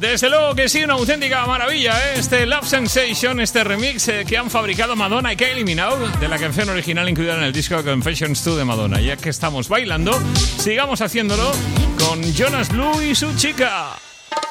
Desde luego que sí, una auténtica maravilla, ¿eh? Este Love Sensation, este remix que han fabricado Madonna y Kylie Minogue de la canción original incluida en el disco Confessions 2 de Madonna. Ya que estamos bailando, sigamos haciéndolo con Jonas Blue y su chica.